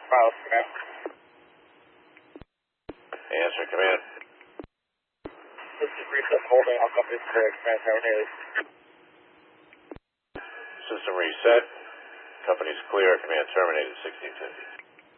Miles, command. Answer, command. System reset holding, all companies clear, command terminated. System reset. Company's clear. Command terminated. 1650.